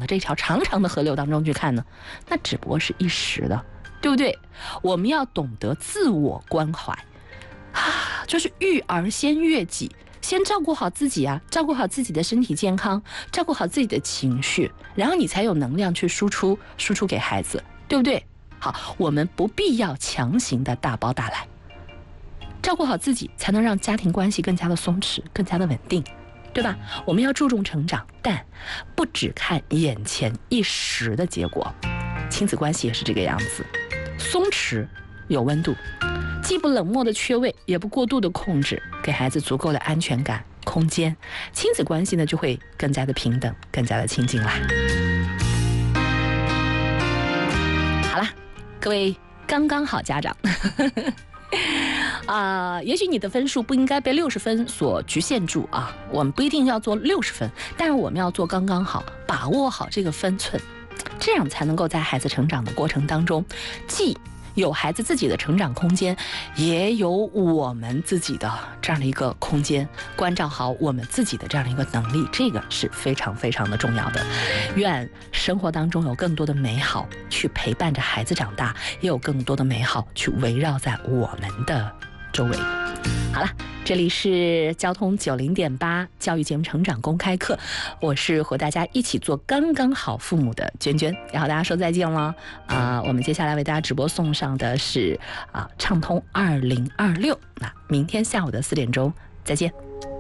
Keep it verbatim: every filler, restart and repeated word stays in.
这条长长的河流当中去看呢？那只不过是一时的，对不对？我们要懂得自我关怀啊，就是育儿先悦己，先照顾好自己啊，照顾好自己的身体健康，照顾好自己的情绪，然后你才有能量去输出，输出给孩子，对不对？好，我们不必要强行的大包大揽，照顾好自己，才能让家庭关系更加的松弛，更加的稳定，对吧？我们要注重成长，但不只看眼前一时的结果。亲子关系也是这个样子，松弛有温度，既不冷漠的缺位，也不过度的控制，给孩子足够的安全感、空间，亲子关系呢就会更加的平等，更加的亲近啦。好啦，各位刚刚好家长啊、呃，也许你的分数不应该被六十分所局限住啊，我们不一定要做六十分，但是我们要做刚刚好，把握好这个分寸，这样才能够在孩子成长的过程当中，既有孩子自己的成长空间，也有我们自己的这样的一个空间，关照好我们自己的这样的一个能力，这个是非常非常的重要的。愿生活当中有更多的美好去陪伴着孩子长大，也有更多的美好去围绕在我们的周围。好了，这里是交通九零点八教育节目成长公开课，我是和大家一起做刚刚好父母的娟娟，要和大家说再见了啊、呃！我们接下来为大家直播送上的是啊、呃、畅通二零二六，那明天下午的四点钟再见。